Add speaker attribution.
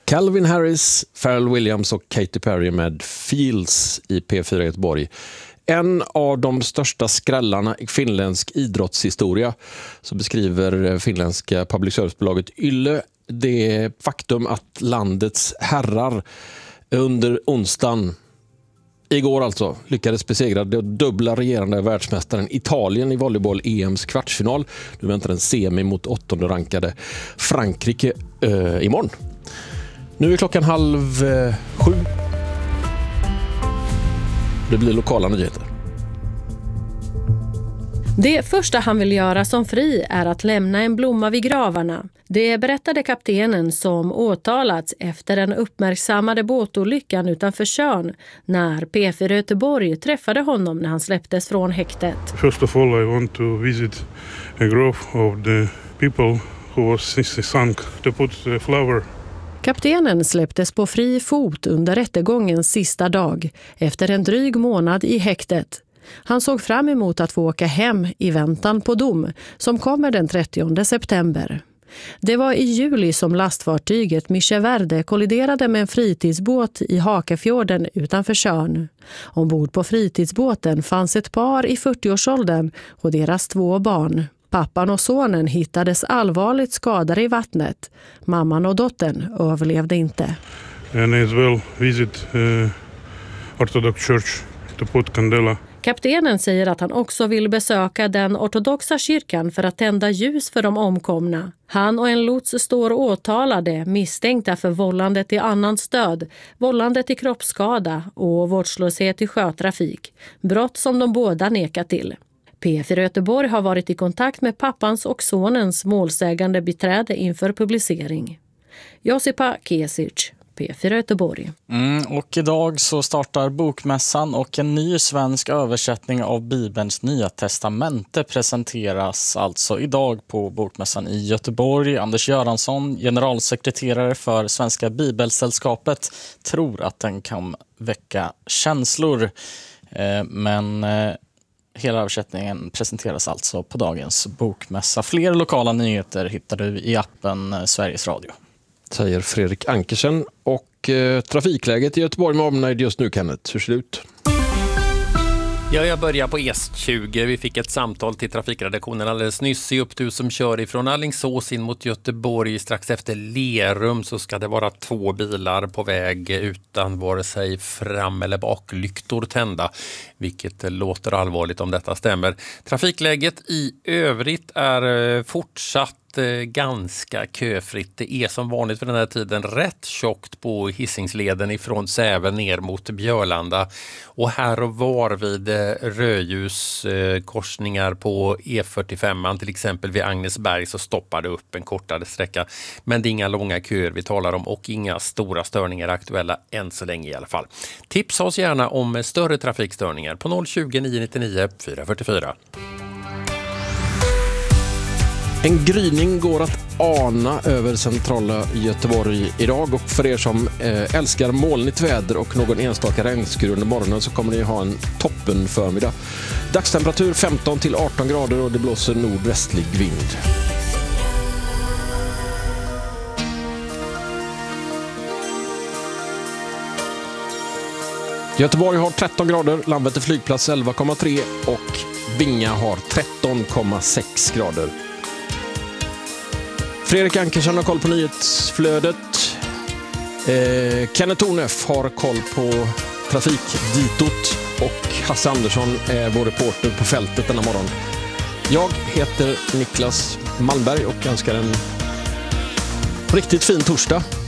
Speaker 1: Calvin Harris, Pharrell Williams och Katy Perry med Feels i P4 Göteborg. En av de största skrällarna i finländsk idrottshistoria, så beskriver finländska public service-bolaget Yle det faktum att landets herrar under onsdagen, igår alltså, lyckades besegra det dubbla regerande världsmästaren Italien i volleyboll-EMs kvartsfinal. Nu väntar en semi mot 8:e rankade Frankrike imorgon. Nu är klockan 6:30. Det blir lokala nyheter.
Speaker 2: Det första han vill göra som fri är att lämna en blomma vid gravarna. Det berättade kaptenen som åtalats efter den uppmärksammade båtolyckan utanför Tjörn när P4 Göteborg träffade honom när han släpptes från häktet.
Speaker 3: First of all, I want to visit a grave of the people who was sunk to put a flower.
Speaker 2: Kaptenen släpptes på fri fot under rättegångens sista dag efter en dryg månad i häktet. Han såg fram emot att få åka hem i väntan på dom som kommer den 30 september. Det var i juli som lastfartyget Mische Verde kolliderade med en fritidsbåt i Hakefjorden utanför Tjörn. Ombord på fritidsbåten fanns ett par i 40-årsåldern och deras 2 barn. Pappan och sonen hittades allvarligt skadade i vattnet. Mamman och dottern överlevde inte.
Speaker 3: And as well visit Orthodox Church to put candela.
Speaker 2: Kaptenen säger att han också vill besöka den ortodoxa kyrkan för att tända ljus för de omkomna. Han och en lots står åtalade, misstänkta för vållande till annans död, vållande till kroppsskada och vårdslöshet i sjötrafik. Brott som de båda nekat till. P4 Göteborg har varit i kontakt med pappans och sonens målsägande beträde inför publicering. Josipa Kesic, P4 Göteborg.
Speaker 4: Och idag så startar bokmässan och en ny svensk översättning av Bibelns Nya testamente presenteras alltså idag på bokmässan i Göteborg. Anders Göransson, generalsekreterare för Svenska Bibelsällskapet, tror att den kan väcka känslor. Men hela översättningen presenteras alltså på dagens bokmässa. Fler lokala nyheter hittar du i appen Sveriges Radio.
Speaker 1: Säger Fredrik Ankersen. Och trafikläget i Göteborg med omnejd just nu, Kenneth. Hur ser det ut?
Speaker 5: Ja, jag börjar på E20. Vi fick ett samtal till trafikredaktionen alldeles nyss. I upp du som kör ifrån Alingsås in mot Göteborg. Strax efter Lerum så ska det vara 2 bilar på väg utan vare sig fram- eller baklyktor tända. Vilket låter allvarligt om detta stämmer. Trafikläget i övrigt är fortsatt ganska köfritt. Det är som vanligt för den här tiden rätt tjockt på Hisingsleden ifrån Säve ner mot Björlanda. Och här och var vid rödljuskorsningar på E45, till exempel vid Agnesberg, så stoppar det upp en kortare sträcka. Men det är inga långa köer vi talar om och inga stora störningar aktuella än så länge i alla fall. Tipsa oss gärna om större trafikstörningar på 020 999 444.
Speaker 1: En gryning går att ana över centrala Göteborg idag, och för er som älskar molnigt väder och någon enstaka regnskur under morgonen så kommer ni ha en toppen förmiddag. Dagstemperatur 15 till 18 grader och det blåser nordvästlig vind. Göteborg har 13 grader, Landvetter flygplats 11,3 och Vinga har 13,6 grader. Fredrik Ankersen har koll på nyhetsflödet. Kenneth Tornef har koll på trafikditot och Hasse Andersson är vår reporter på fältet denna morgon. Jag heter Niklas Malmberg och önskar en riktigt fin torsdag.